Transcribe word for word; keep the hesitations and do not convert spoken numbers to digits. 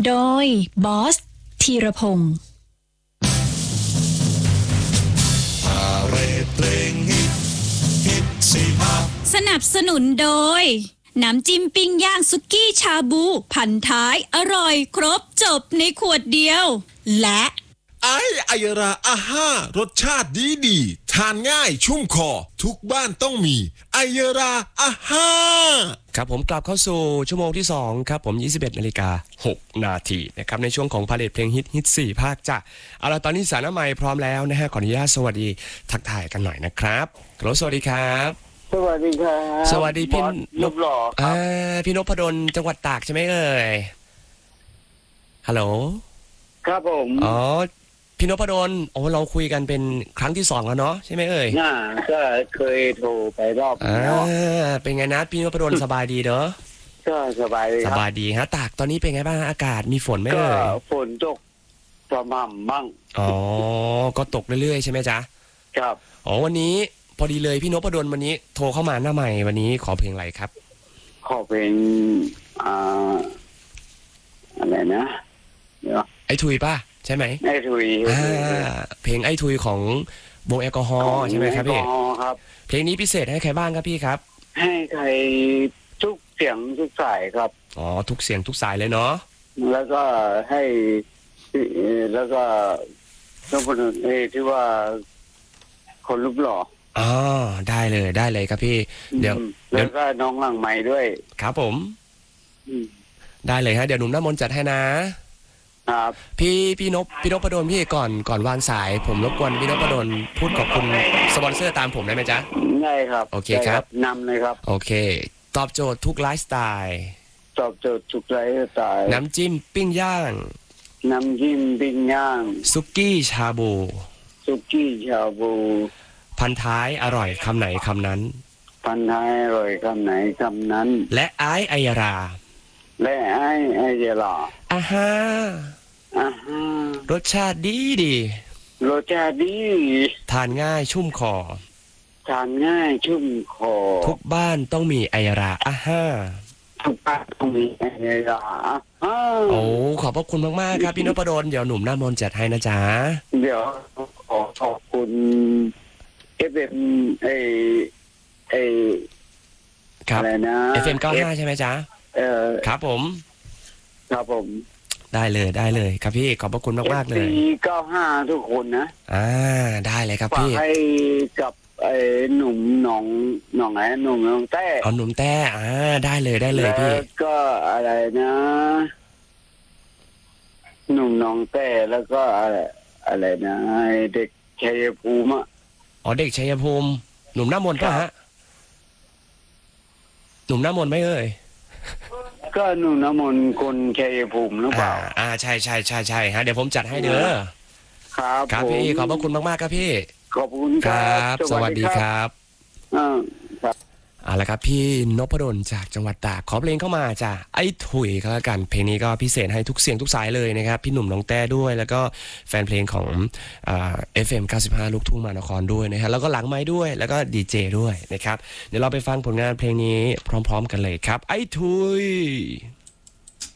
โดยบอสธีรพงศ์สนับสนุนโดยน้ำจิ้มปิ้งย่างสุกี้ชาบูพันท้ายอร่อยครบจบในขวดเดียวและไอไอยราอาห้ารสชาติดีดีทานง่ายชุ่มคอทุกบ้านต้องมีไอยราอาห้าครับผมกลับเข้าสู่ชั่วโมงที่สองครับผมยี่สิบเอ็ดนาฬิกาหกนาทีนะครับในช่วงของพาเลทเพลงฮิตฮิตสี่ภาคจ้ะเอาล่ะตอนนี้สารใหม่พร้อมแล้วนะฮะขออนุญาตสวัสดีทักทายกันหน่อยนะครับฮัลโหลสวัสดีครับสวัสดีครับสวัสดีพี่นพหล่อครับพี่นพดลจังหวัดตากใช่ไหมเอ่ยฮัลโหลครับผมอ๋อพี่นพดลโอ้เราคุยกันเป็นครั้งที่สองแล้วเนาะใช่ไหมเอ่ยน่าก็เคยโทรไปรอบนึงแล้วเป็นไงนะพี่นพดลสบายดีเนาะก็สบายดีสบายดีฮะตากตอนนี้เป็นไงบ้างอากาศมีฝนไหมเอ่ยก็ฝนตกประมาณบ้างอ๋อก็ตกเรื่อยๆใช่ไหมจ๊ะครับอ๋อวันนี้พอดีเลยพี่นพดลวันนี้โทรเข้ามาหน้าใหม่วันนี้ขอเพลงอะไรครับขอเพลงอ่าอะไรนะเดี๋ยวไอ้ทุยป่ะใช่ไหมไอ้ทุยอ่าเพลงไอ้ทุยของวงแอลกอฮอล์ใช่ไหมครับพี่ครับเพลงนี้พิเศษให้ใครบ้างครับพี่ครับให้ใครทุกเสียงทุกสายครับอ๋อทุกเสียงทุกสายเลยเนาะแล้วก็ให้แล้วก็ต้องพูดเอที่ว่าคนรูปหล่ออ๋อได้เลยได้เลยครับพี่เดี๋ยวแล้วก็น้องหลังใหม่ด้วยครับผมได้เลยฮะเดี๋ยวหนุ่มน้ำมนต์จัดให้นะครับพี่พี่นพพี่นพดลพี่ก่อนก่อนวางสายผมรบกวนพี่นพดลพูดขอบคุณสปอนเซอร์ตามผมได้ไหมจ๊ะได้ครับโอเคครับนำเลยครับโอเคตอบโจทย์ทุกไลฟ์สไตล์ตอบโจทย์ทุกไลฟ์สไตล์น้ำจิ้มปิ้งย่างน้ำจิ้มปิ้งย่างซุกี้ชาบูซุกี้ชาบูพันท้ายอร่อยคำไหนคำนั้นพันท้ายอร่อยคำไหนคำนั้นและไอไอยราและไอไอยราอ่าฮะอ่าฮะรสชาติดีดีรสชาติดีทานง่ายชุ่มคอทานง่ายชุ่มคอทุกบ้านต้องมีไอราอ่าฮะทุกบ้านต้องมีไอราโอ้ขอบพระคุณมากๆครับพี่นพดลเดี๋ยวหนุ่มหน้ามนต์จัดให้นะจ๊ะเดี๋ยวขอขอบคุณเอฟเอ็มไอไออะไรนะ เอฟ เอ็ม เก้าสิบห้าใช่ไหมจ๊ะเออครับผมครับผมได้เลยได้เลยครับพี่ขอบพระคุณมากๆเลยปีเก้าห้าทุกคนนะอ่าได้เลยครับพี่ให้กับไอ้หนุ่มหนองหนองไหนหนุ่มหนองแต้อ๋อหนุ่มแต้อ่าได้เลยได้เลยพี่แล้วก็อะไรนะหนุ่มหนองแต้แล้วก็อะไรอะไรนะเด็กชัยภูมิอ๋อเด็กชัยภูมิหนุ่มหน้ามนต์ป่ะฮะหนุ่มหน้ามนต์ไหมเอ่ยก็หนุ่มน้ำมนต์คนชัยภูมิหรือเปล่าอ่าใช่ใช่ใช่ใช่ฮะเดี๋ยวผมจัดให้เด้อครับครับพี่ขอบพระคุณมากๆครับพี่ขอบคุณครับสวัสดีครับอ่าครับเอาละครับพี่นพดลจากจังหวัดตากขอเพลงเข้ามาจ้ะไอ้ถุยก็แล้วกันเพลงนี้ก็พิเศษให้ทุกเสียงทุกสายเลยนะครับพี่หนุ่มน้องแต้ด้วยแล้วก็แฟนเพลงของอ่า เอฟ เอ็ม เก้าสิบห้าลูกทุ่งมหานครด้วยนะฮะแล้วก็หลังไม้ด้วยแล้วก็ดีเจด้วยนะครับเดี๋ยวเราไปฟังผลงานเพลงนี้พร้อมๆกันเลยครับไอ้ถุย